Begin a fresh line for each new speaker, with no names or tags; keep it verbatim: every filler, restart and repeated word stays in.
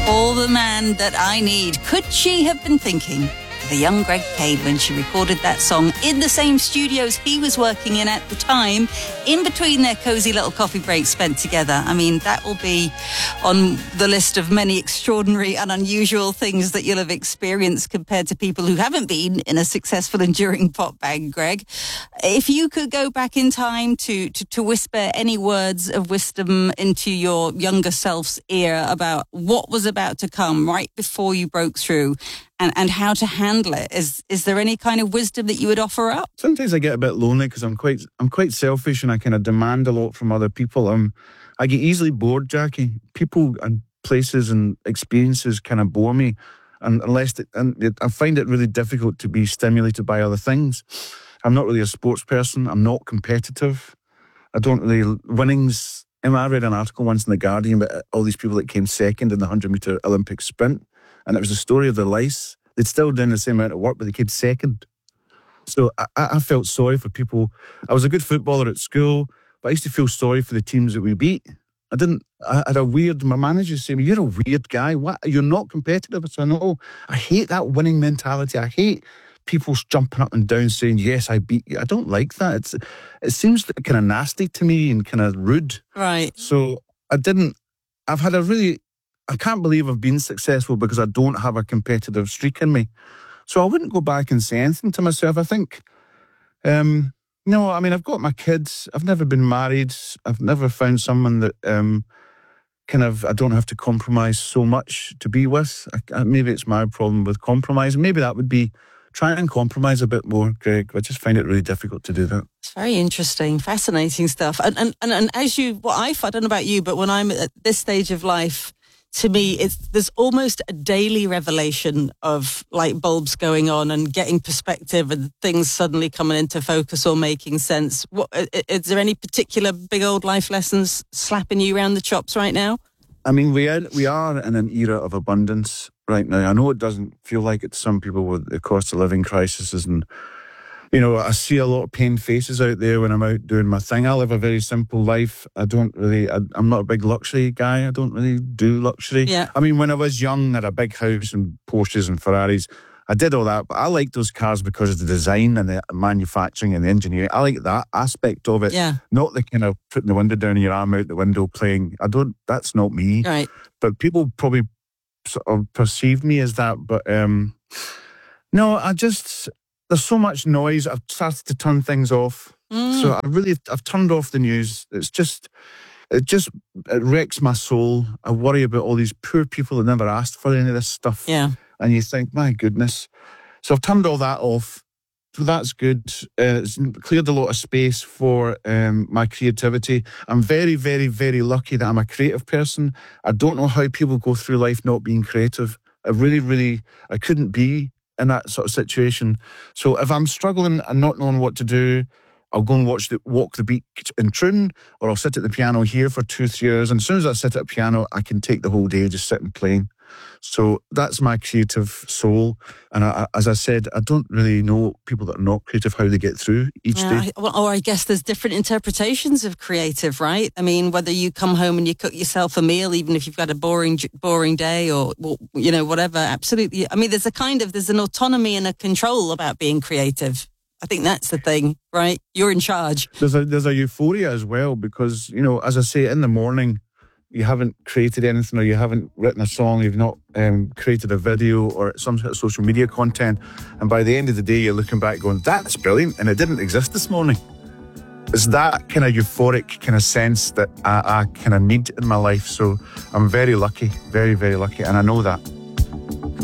For the man that I need. Could she have been thinking the young Greg Cade when she recorded that song in the same studios he was working in at the time, in between their cosy little coffee breaks spent together? I mean, that will be on the list of many extraordinary and unusual things that you'll have experienced compared to people who haven't been in a successful, enduring pop band, Greg. If you could go back in time to, to, to whisper any words of wisdom into your younger self's ear about what was about to come right before you broke through, And, and how to handle it, is is there any kind of wisdom that you would offer up?
Sometimes I get a bit lonely because I'm quite I'm quite selfish and I kind of demand a lot from other people. Um, I get easily bored, Jackie. People and places and experiences kind of bore me, and unless it, and it, I find it really difficult to be stimulated by other things. I'm not really a sports person. I'm not competitive. I don't really winnings. I read an article once in The Guardian about all these people that came second in the hundred meter Olympic sprint. And it was a story of their lives. They'd still done the same amount of work, but they came second. So I, I felt sorry for people. I was a good footballer at school, but I used to feel sorry for the teams that we beat. I didn't, I had a weird, my manager saying, you're a weird guy. What? You're not competitive. I said, no, I hate that winning mentality. I hate people jumping up and down saying, yes, I beat you. I don't like that. It's, it seems kind of nasty to me and kind of rude.
Right.
So I didn't, I've had a really, I can't believe I've been successful because I don't have a competitive streak in me. So I wouldn't go back and say anything to myself. I think, um, no, I mean, I've got my kids. I've never been married. I've never found someone that um, kind of, I don't have to compromise so much to be with. I, maybe it's my problem with compromise. Maybe that would be trying and compromise a bit more, Greg. I just find it really difficult to do that.
It's very interesting, fascinating stuff. And, and, and, and as you, what I, I don't know about you, but when I'm at this stage of life, to me, it's there's almost a daily revelation of light bulbs going on and getting perspective and things suddenly coming into focus or making sense. What, is there any particular big old life lessons slapping you around the chops right now?
I mean, we are, we are in an era of abundance right now. I know it doesn't feel like it to some people with the cost of living crises, and you know, I see a lot of pained faces out there when I'm out doing my thing. I live a very simple life. I don't really, I, I'm not a big luxury guy. I don't really do luxury.
Yeah.
I mean, when I was young, I had a big house and Porsches and Ferraris. I did all that, but I like those cars because of the design and the manufacturing and the engineering. I like that aspect of it.
Yeah.
Not the kind of putting the window down and your arm out the window playing. I don't, that's not me.
Right.
But people probably sort of perceive me as that. But um, no, I just... There's so much noise. I've started to turn things off. Mm. So I really, I've turned off the news. It's just, it just, it wrecks my soul. I worry about all these poor people that never asked for any of this stuff.
Yeah.
And you think, my goodness. So I've turned all that off. So that's good. Uh, it's cleared a lot of space for um, my creativity. I'm very, very, very lucky that I'm a creative person. I don't know how people go through life not being creative. I really, really, I couldn't be in that sort of situation. So if I'm struggling and not knowing what to do, I'll go and watch the Walk the Beat in Troon, or I'll sit at the piano here for two, three hours. And as soon as I sit at a piano, I can take the whole day just sitting playing. So that's my creative soul. And I, as I said, I don't really know people that are not creative, how they get through each
yeah,
day.
I, well, or I guess there's different interpretations of creative, right? I mean, whether you come home and you cook yourself a meal, even if you've got a boring, boring day, or, you know, whatever. Absolutely. I mean, there's a kind of, there's an autonomy and a control about being creative. I think that's the thing, right? You're in charge.
There's a, there's a euphoria as well because, you know, as I say, in the morning, you haven't created anything, or you haven't written a song, you've not um, created a video or some sort of social media content. And by the end of the day, you're looking back going, that's brilliant. And it didn't exist this morning. It's that kind of euphoric kind of sense that I, I kind of need in my life. So I'm very lucky, very, very lucky. And I know that.